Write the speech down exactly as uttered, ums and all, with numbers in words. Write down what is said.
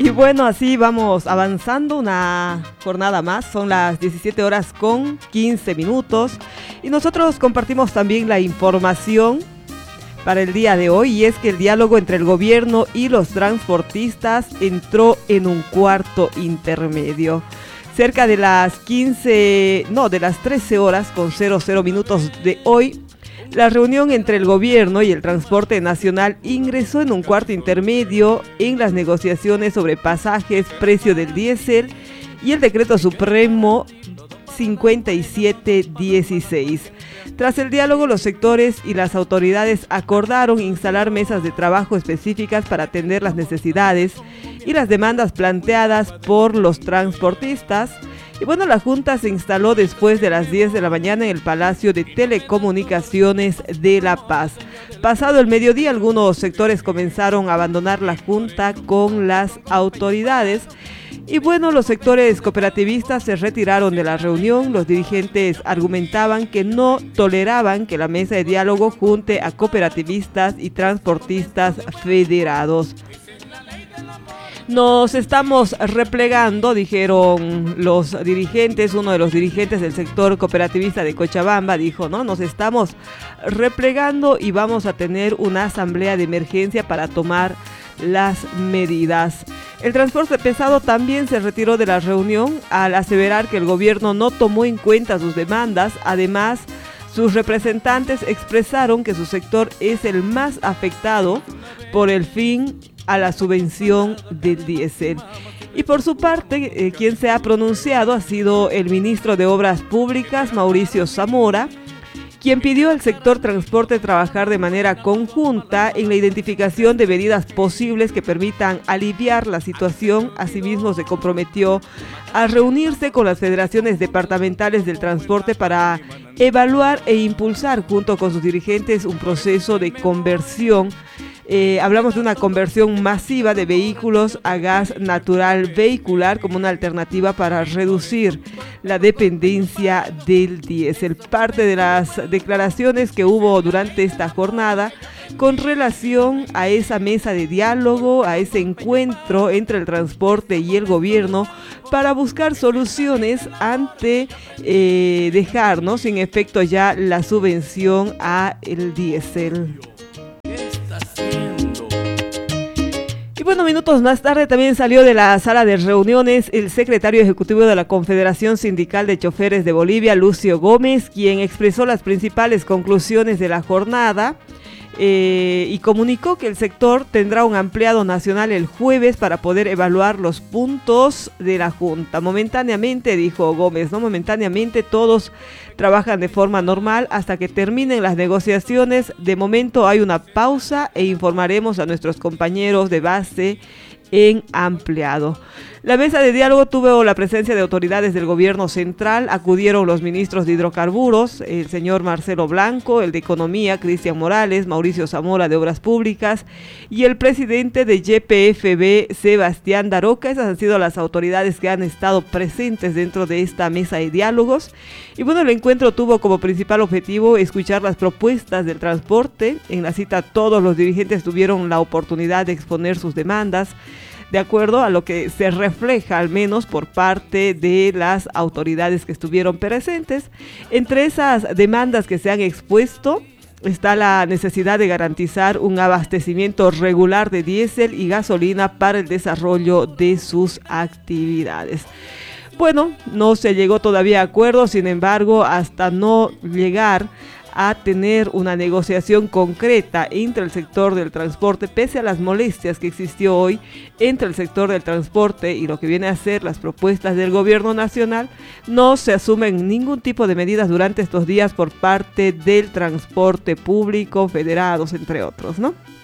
Y bueno, así vamos avanzando una jornada más. Son las diecisiete horas con quince minutos. Y nosotros compartimos también la información para el día de hoy. Y es que el diálogo entre el gobierno y los transportistas entró en un cuarto intermedio. Cerca de las quince, no, de las trece horas con cero cero minutos de hoy, la reunión entre el gobierno y el transporte nacional ingresó en un cuarto intermedio en las negociaciones sobre pasajes, precio del diésel y el decreto supremo cincuenta y siete dieciséis. Tras el diálogo, los sectores y las autoridades acordaron instalar mesas de trabajo específicas para atender las necesidades y las demandas planteadas por los transportistas. Y bueno, la Junta se instaló después de las diez de la mañana en el Palacio de Telecomunicaciones de La Paz. Pasado el mediodía, algunos sectores comenzaron a abandonar la Junta con las autoridades. Y bueno, los sectores cooperativistas se retiraron de la reunión. Los dirigentes argumentaban que no toleraban que la mesa de diálogo junte a cooperativistas y transportistas federados. Nos estamos replegando, dijeron los dirigentes. Uno de los dirigentes del sector cooperativista de Cochabamba dijo, ¿no? Nos estamos replegando y vamos a tener una asamblea de emergencia para tomar las medidas. El transporte pesado también se retiró de la reunión al aseverar que el gobierno no tomó en cuenta sus demandas. Además, sus representantes expresaron que su sector es el más afectado por el fin a la subvención del diésel. Y por su parte, eh, quien se ha pronunciado ha sido el ministro de Obras Públicas, Mauricio Zamora, quien pidió al sector transporte trabajar de manera conjunta en la identificación de medidas posibles que permitan aliviar la situación. Asimismo, se comprometió a reunirse con las federaciones departamentales del transporte para evaluar e impulsar junto con sus dirigentes un proceso de conversión. Eh, hablamos de una conversión masiva de vehículos a gas natural vehicular como una alternativa para reducir la dependencia del diésel. Parte de las declaraciones que hubo durante esta jornada con relación a esa mesa de diálogo, a ese encuentro entre el transporte y el gobierno para buscar soluciones ante eh, dejar, ¿no?, sin efecto ya la subvención a el diésel. Y bueno, minutos más tarde también salió de la sala de reuniones el secretario ejecutivo de la Confederación Sindical de Choferes de Bolivia, Lucio Gómez, quien expresó las principales conclusiones de la jornada eh, y comunicó que el sector tendrá un ampliado nacional el jueves para poder evaluar los puntos de la Junta. Momentáneamente, dijo Gómez, ¿no? Momentáneamente todos trabajan de forma normal hasta que terminen las negociaciones. De momento hay una pausa e informaremos a nuestros compañeros de base en ampliado. La mesa de diálogo tuvo la presencia de autoridades del gobierno central. Acudieron los ministros de hidrocarburos, el señor Marcelo Blanco, el de Economía, Cristian Morales, Mauricio Zamora de Obras Públicas y el presidente de Y P F B, Sebastián Daroca. Esas han sido las autoridades que han estado presentes dentro de esta mesa de diálogos. Y bueno, el encuentro tuvo como principal objetivo escuchar las propuestas del transporte. En la cita todos los dirigentes tuvieron la oportunidad de exponer sus demandas, de acuerdo a lo que se refleja al menos por parte de las autoridades que estuvieron presentes. Entre esas demandas que se han expuesto está la necesidad de garantizar un abastecimiento regular de diésel y gasolina para el desarrollo de sus actividades. Bueno, no se llegó todavía a acuerdo, sin embargo, hasta no llegar a tener una negociación concreta entre el sector del transporte, pese a las molestias que existió hoy entre el sector del transporte y lo que viene a ser las propuestas del gobierno nacional, no se asumen ningún tipo de medidas durante estos días por parte del transporte público, federados, entre otros, ¿no?